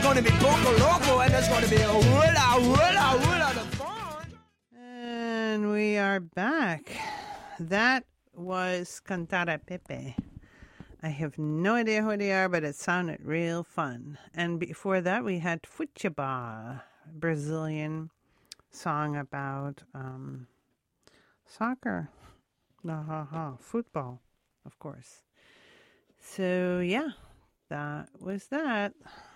gonna be Coco Loco, and there's gonna be a hula the fun. And we are back. That was Cantare Pepe. I have no idea who they are, but it sounded real fun. And before that, we had Futebol, Brazilian song about soccer. Football, of course. So, yeah, that was that.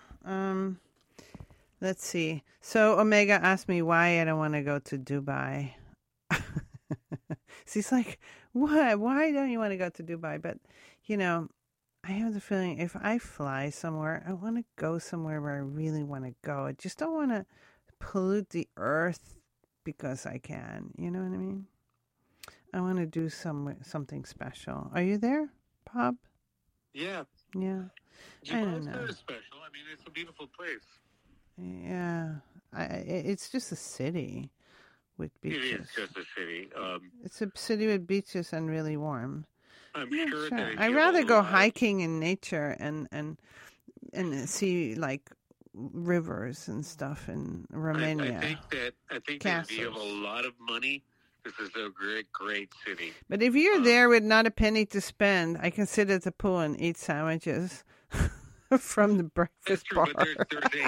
Let's see. So, Omega asked me why I don't want to go to Dubai. She's like, what? Why don't you want to go to Dubai? But, you know, I have the feeling if I fly somewhere, I want to go somewhere where I really want to go. I just don't want to pollute the earth because I can. You know what I mean? I want to do something special. Are you there, Bob? Yeah. Yeah. I don't know. It's special. I mean, it's a beautiful place. Yeah. It's just a city with beaches. It is just a city. It's a city with beaches and really warm. I'm sure that I'd rather go hiking in nature and see like rivers and stuff in Romania. I think that if you have a lot of money, this is a great city. But if you're there with not a penny to spend, I can sit at the pool and eat sandwiches from the breakfast bar. But there's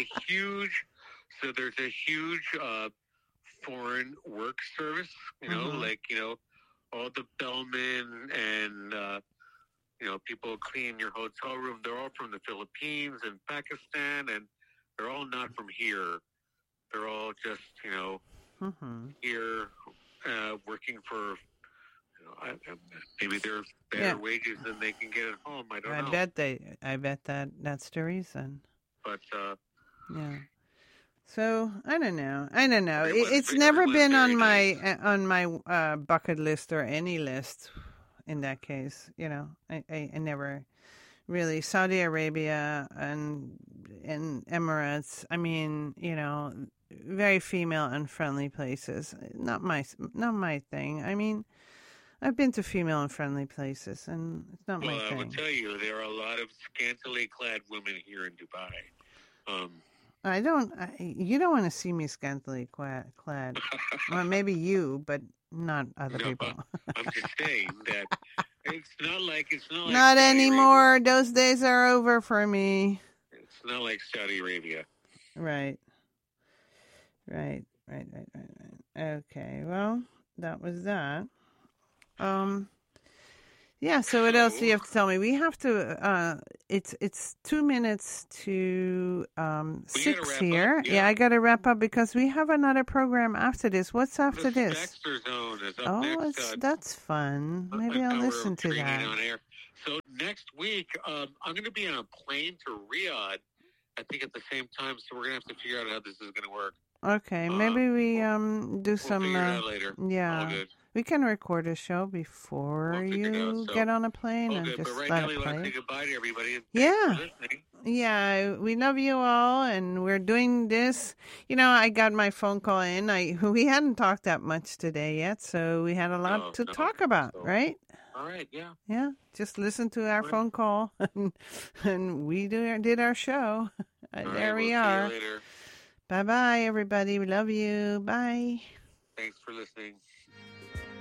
a huge foreign work service. You know, like all the bellmen and people clean your hotel room. They're all from the Philippines and Pakistan, and they're all not from here. They're all just here. Working for, maybe there's better wages than they can get at home. I don't know. I bet that's the reason. But yeah. So I don't know. It's never been on my bucket list or any list. In that case, I never really Saudi Arabia and Emirates. I mean, very female unfriendly places. Not my thing. I mean, I've been to female unfriendly places, and it's not my thing. I will tell you, there are a lot of scantily clad women here in Dubai. You don't want to see me scantily clad. Well, maybe you, but not other people. I'm just saying that it's not like not anymore. Arabia. Those days are over for me. It's not like Saudi Arabia. Right. Okay, well, that was that. Yeah, so what else do you have to tell me? We have to, it's 2 minutes to 6 here. Yeah, I got to wrap up because we have another program after this. What's after this? Dexter Zone is up next. That's fun. Maybe I'll listen to that. On air. So next week, I'm going to be on a plane to Riyadh, I think at the same time, so we're going to have to figure out how this is going to work. Okay, maybe we do some. We'll figure it out later. Yeah, we can record a show before you get on a plane and just but right let now, it we play. want to say goodbye to everybody. Yeah, we love you all, and we're doing this. I got my phone call in. We hadn't talked that much today yet, so we had a lot to talk about, right? All right, yeah. Yeah, just listen to our phone call, and we did our show. There we are. See you later. Bye-bye, everybody. We love you. Bye. Thanks for listening.